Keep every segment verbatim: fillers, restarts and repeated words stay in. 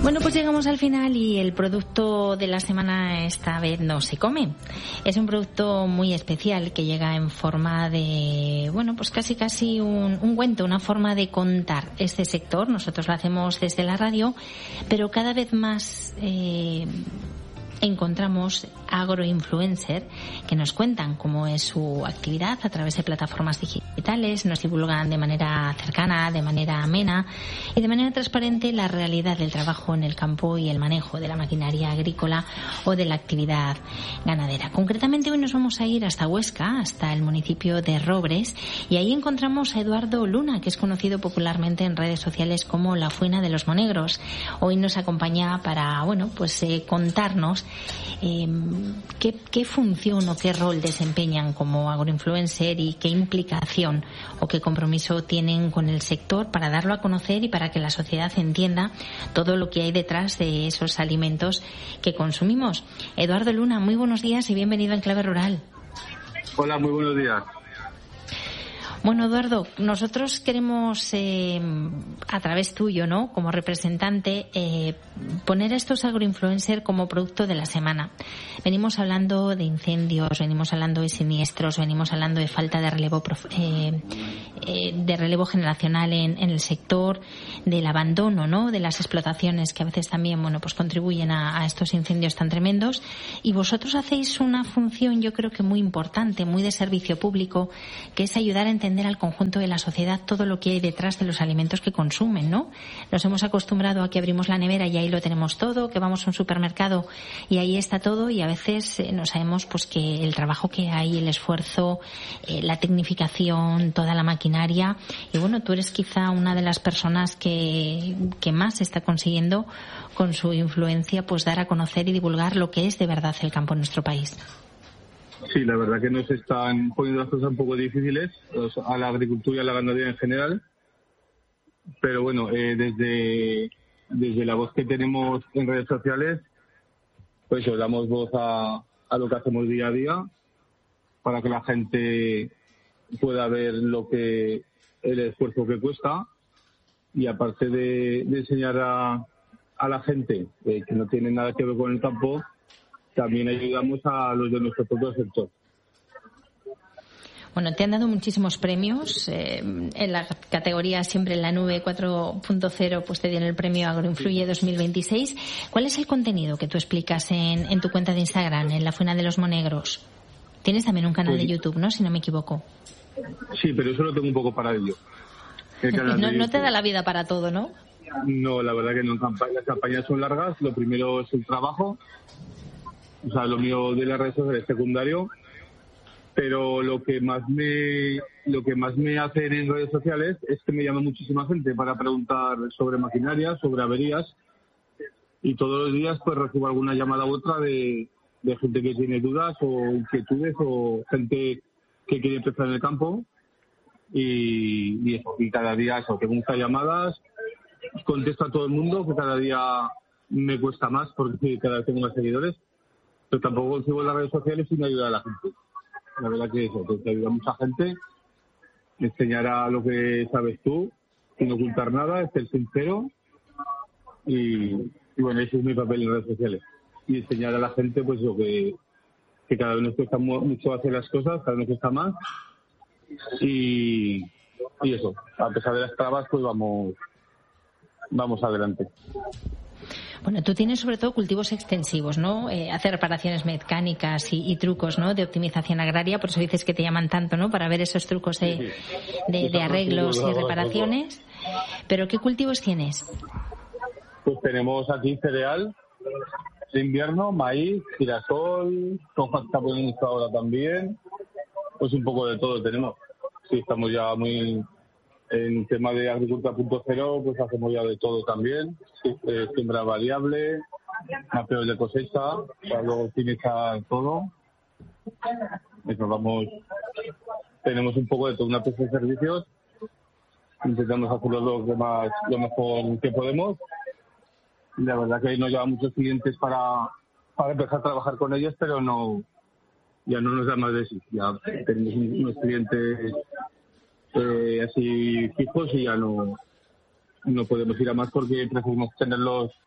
Bueno, pues llegamos al final y el producto de la semana esta vez no se come. Es un producto muy especial que llega en forma de, bueno, pues casi casi un, un cuento, una forma de contar este sector. Nosotros lo hacemos desde la radio, pero cada vez más eh, encontramos agroinfluencer que nos cuentan cómo es su actividad a través de plataformas digitales, nos divulgan de manera cercana, de manera amena y de manera transparente la realidad del trabajo en el campo y el manejo de la maquinaria agrícola o de la actividad ganadera. Concretamente hoy nos vamos a ir hasta Huesca, hasta el municipio de Robres, y ahí encontramos a Eduardo Luna, que es conocido popularmente en redes sociales como la Fuina de los Monegros. Hoy nos acompaña para, bueno, pues eh, contarnos eh, qué, qué función o qué rol desempeñan como agroinfluencer y qué implicación o qué compromiso tienen con el sector para darlo a conocer y para que la sociedad entienda todo lo que hay detrás de esos alimentos que consumimos. Eduardo Luna, muy buenos días y bienvenido a Enclave Rural. Hola, muy buenos días. Bueno, Eduardo, nosotros queremos, eh, a través tuyo, ¿no?, como representante, eh, poner a estos agroinfluencers como producto de la semana. Venimos hablando de incendios, venimos hablando de siniestros, venimos hablando de falta de relevo eh, eh, de relevo generacional en, en el sector, del abandono, ¿no?, de las explotaciones que a veces también, bueno, pues contribuyen a, a estos incendios tan tremendos. Y vosotros hacéis una función, yo creo que muy importante, muy de servicio público, que es ayudar a entender al conjunto de la sociedad todo lo que hay detrás de los alimentos que consumen, ¿no? Nos hemos acostumbrado a que abrimos la nevera y ahí lo tenemos todo, que vamos a un supermercado y ahí está todo, y a veces eh, no sabemos pues que el trabajo que hay, el esfuerzo, eh, la tecnificación, toda la maquinaria. Y bueno, tú eres quizá una de las personas que, que más está consiguiendo con su influencia pues dar a conocer y divulgar lo que es de verdad el campo en nuestro país. Sí, la verdad que nos están poniendo las cosas un poco difíciles a la agricultura y a la ganadería en general, pero bueno, eh, desde desde la voz que tenemos en redes sociales, pues os damos voz a, a lo que hacemos día a día para que la gente pueda ver lo que el esfuerzo que cuesta, y aparte de, de enseñar a, a la gente eh, que no tiene nada que ver con el campo, también ayudamos a los de nuestro propio sector. Bueno, te han dado muchísimos premios. Eh, en la categoría Siempre en la Nube cuatro punto cero, pues te dieron el premio Agroinfluye dos mil veintiséis. ¿Cuál es el contenido que tú explicas en, en tu cuenta de Instagram, en La Fuina de los Monegros? Tienes también un canal pues, de YouTube, ¿no?, si no me equivoco. Sí, pero eso lo tengo un poco para ello. no, no te da la vida para todo, ¿no? No, la verdad que no. Las campañas son largas. Lo primero es el trabajo. O sea, lo mío de las redes sociales es secundario, pero lo que más me lo que más me hacen en redes sociales es que me llama muchísima gente para preguntar sobre maquinaria, sobre averías, y todos los días pues recibo alguna llamada u otra de, de gente que tiene dudas o inquietudes, o gente que quiere empezar en el campo, y, y eso, y cada día eso, tengo muchas llamadas, contesto a todo el mundo, que cada día me cuesta más porque cada vez tengo más seguidores. Pero tampoco consigo en las redes sociales sin ayudar a la gente. La verdad que eso, que te ayuda a mucha gente, enseñar lo que sabes tú, sin ocultar nada, ser sincero, y, y bueno, ese es mi papel en redes sociales. Y enseñar a la gente pues lo que, que cada vez nos cuesta mucho hacer las cosas, cada vez nos cuesta más, y, y eso, a pesar de las trabas, pues vamos, vamos adelante. Bueno, tú tienes sobre todo cultivos extensivos, ¿no? Eh, hacer reparaciones mecánicas y, y trucos, ¿no?, de optimización agraria, por eso dices que te llaman tanto, ¿no?, para ver esos trucos de, de, de arreglos y reparaciones. Pero ¿qué cultivos tienes? Pues tenemos aquí cereal de invierno, maíz, girasol, soja está poniendo ahora también, pues un poco de todo tenemos. Sí, estamos ya muy... En tema de agricultura punto cero, pues hacemos ya de todo también. Sí, eh, siembra variable, mapeos de cosecha, para luego optimizar todo. Eso vamos, tenemos un poco de todo, una pieza de servicios. Intentamos hacerlo lo, que más, lo mejor que podemos. Y la verdad que ahí nos llevan muchos clientes para, para empezar a trabajar con ellos, pero no, ya no nos da más de sí. Ya tenemos unos clientes Eh, así fijos y ya no no podemos ir a más porque preferimos tenerlos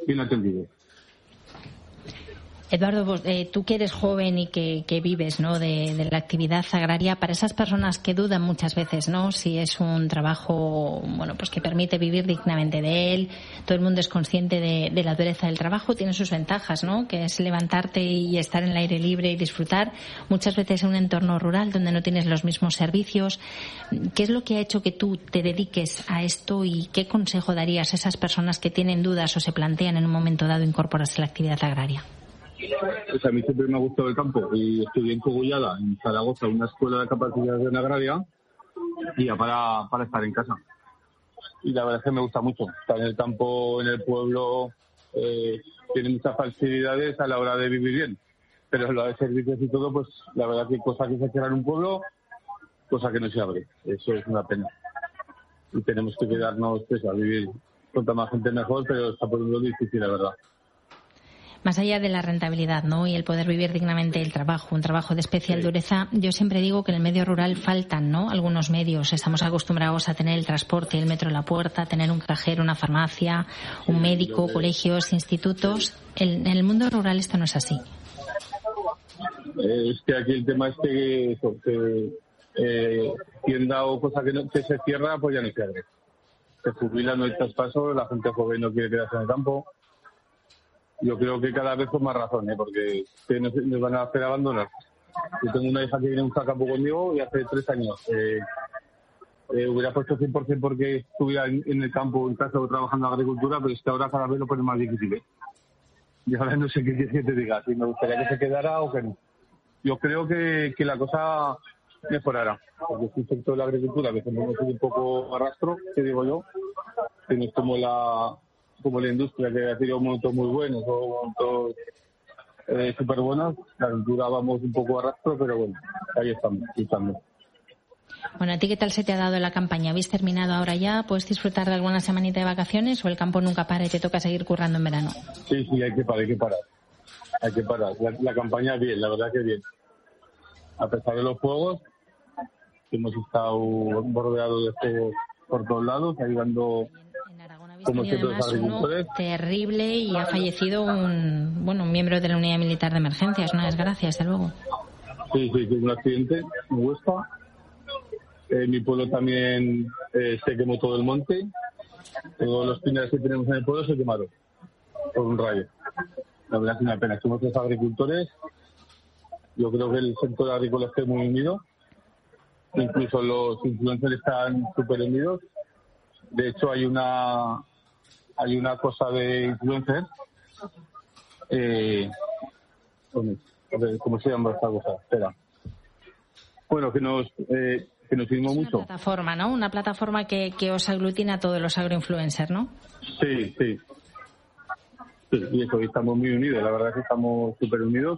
bien atendidos. Eduardo, vos, eh, tú que eres joven y que, que vives, ¿no?, de, de la actividad agraria, para esas personas que dudan muchas veces, ¿no?, si es un trabajo, bueno, pues que permite vivir dignamente de él, todo el mundo es consciente de, de la dureza del trabajo, tiene sus ventajas, ¿no?, que es levantarte y estar en el aire libre y disfrutar, muchas veces en un entorno rural donde no tienes los mismos servicios. ¿Qué es lo que ha hecho que tú te dediques a esto y qué consejo darías a esas personas que tienen dudas o se plantean en un momento dado incorporarse a la actividad agraria? Pues a mí siempre me ha gustado el campo y estudié en Cogullada, en Zaragoza, una escuela de capacitación agraria, y ya para, para estar en casa. Y la verdad es que me gusta mucho. Estar en el campo, en el pueblo, eh, tiene muchas facilidades a la hora de vivir bien. Pero a la de servicios y todo, pues la verdad que hay cosas que se cierran en un pueblo, cosa que no se abre. Eso es una pena. Y tenemos que quedarnos pues, a vivir cuanta más gente mejor, pero está poniendo difícil, la verdad. Más allá de la rentabilidad, ¿no?, y el poder vivir dignamente el trabajo, un trabajo de especial sí. dureza, yo siempre digo que en el medio rural faltan, ¿no?, algunos medios. Estamos acostumbrados a tener el transporte, el metro a la puerta, tener un cajero, una farmacia, un médico, colegios, institutos. El, en el mundo rural esto no es así. Eh, es que aquí el tema es que, eso, que eh, tienda o cosa que, no, que se cierra, pues ya no se abre. Se jubilan, no hay traspaso, la gente joven no quiere quedarse en el campo. Yo creo que cada vez con más razón, ¿eh? Porque nos, nos van a hacer abandonar. Yo tengo una hija que viene un campo conmigo y hace tres años eh, eh, hubiera puesto cien por ciento porque estuviera en, en el campo, en casa o trabajando en agricultura, pero es que ahora cada vez lo pone más difícil, ¿eh? Y ahora no sé qué quieres que te diga, si me gustaría que se quedara o que no. Yo creo que, que la cosa mejorará, porque es un sector de la agricultura que tenemos un poco arrastro, que digo yo, que no es como la... como la industria que ha tenido momentos muy buenos o momentos eh, súper buenos. La agricultura vamos un poco a rastro, pero bueno, ahí estamos, luchando. Bueno, ¿a ti qué tal se te ha dado la campaña? ¿Habéis terminado ahora ya? ¿Puedes disfrutar de alguna semanita de vacaciones o el campo nunca para y te toca seguir currando en verano? Sí, sí, hay que parar, hay que parar. Hay que parar. La, la campaña bien, la verdad que bien. A pesar de los juegos, hemos estado bordeados de juegos por todos lados, ayudando... Como además uno terrible y ha fallecido un bueno un miembro de la unidad militar de emergencias, una desgracia, desde luego. Sí, sí, sí, un accidente en Huesca. En mi pueblo también eh, se quemó todo el monte. Todos los pinares que tenemos en el pueblo se quemaron por un rayo. La verdad es una pena. Somos los agricultores. Yo creo que el sector agrícola está muy unido. Incluso los influencers están súper unidos. De hecho, hay una hay una cosa de influencers. Eh, ¿Cómo se llama esta cosa? Espera. Bueno, que nos eh, que nos unimos mucho. Una plataforma, ¿no? Una plataforma que, que os aglutina a todos los agroinfluencers, ¿no? Sí, sí. Sí, y eso, estamos muy unidos. La verdad es que estamos súper unidos.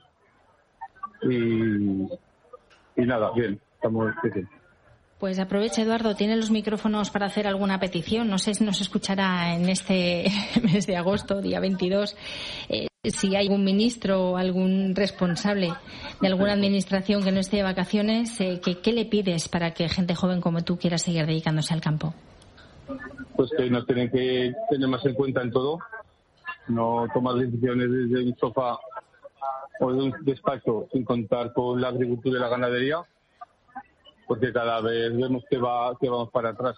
Y, y nada, bien, estamos... Sí, sí. Pues aprovecha, Eduardo, tiene los micrófonos para hacer alguna petición. No sé si nos escuchará en este mes de agosto, día veintidós, eh, si hay algún ministro o algún responsable de alguna administración que no esté de vacaciones, eh, que, ¿qué le pides para que gente joven como tú quiera seguir dedicándose al campo? Pues que nos tienen que tener más en cuenta en todo, no tomar decisiones desde un sofá o de un despacho sin contar con la agricultura y la ganadería, porque cada vez vemos que va que vamos para atrás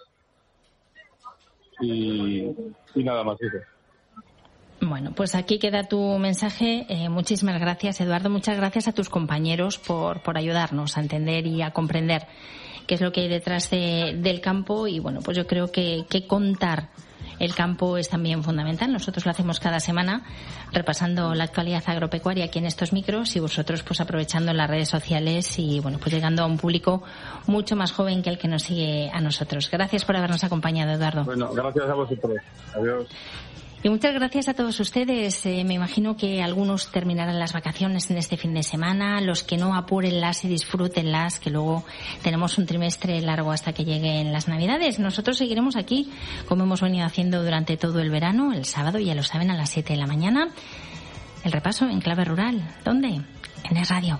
y, y nada más eso. Bueno, pues aquí queda tu mensaje. Eh, muchísimas gracias, Eduardo. Muchas gracias a tus compañeros por, por ayudarnos a entender y a comprender qué es lo que hay detrás de, del campo. Y bueno, pues yo creo que, que contar el campo es también fundamental. Nosotros lo hacemos cada semana repasando la actualidad agropecuaria aquí en estos micros y vosotros pues aprovechando las redes sociales y bueno, pues llegando a un público mucho más joven que el que nos sigue a nosotros. Gracias por habernos acompañado, Eduardo. Bueno, gracias a vosotros. Adiós. Y muchas gracias a todos ustedes. Eh, me imagino que algunos terminarán las vacaciones en este fin de semana. Los que no, apúrenlas y disfrútenlas, que luego tenemos un trimestre largo hasta que lleguen las Navidades. Nosotros seguiremos aquí, como hemos venido haciendo durante todo el verano, el sábado, ya lo saben, a las siete de la mañana. El repaso en Clave Rural. ¿Dónde? En Es Radio.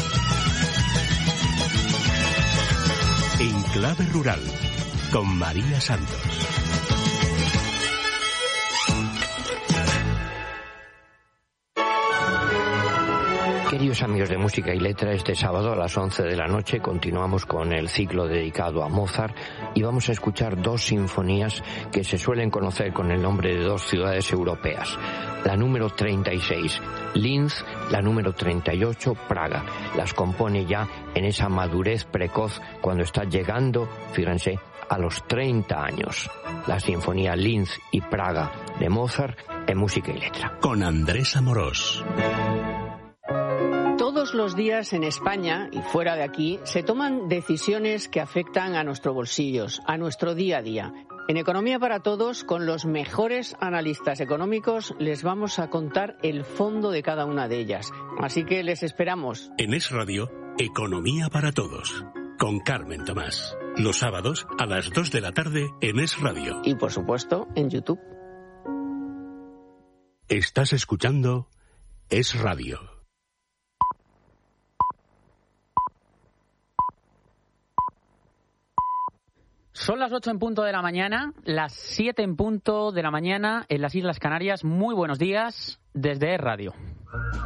En Clave Rural, con María Santos. Queridos amigos de Música y Letra, este sábado a las once de la noche continuamos con el ciclo dedicado a Mozart y vamos a escuchar dos sinfonías que se suelen conocer con el nombre de dos ciudades europeas. La número treinta y seis, Linz, la número treinta y ocho, Praga. Las compone ya en esa madurez precoz cuando está llegando, fíjense, a los treinta años. La sinfonía Linz y Praga de Mozart en Música y Letra. Con Andrés Amorós. Todos los días en España y fuera de aquí se toman decisiones que afectan a nuestros bolsillos, a nuestro día a día. En Economía para Todos, con los mejores analistas económicos, les vamos a contar el fondo de cada una de ellas. Así que les esperamos. En Es Radio, Economía para Todos, con Carmen Tomás. Los sábados a las dos de la tarde en Es Radio. Y por supuesto, en YouTube. Estás escuchando Es Radio. Son las ocho en punto de la mañana, las siete en punto de la mañana en las Islas Canarias. Muy buenos días desde Es Radio.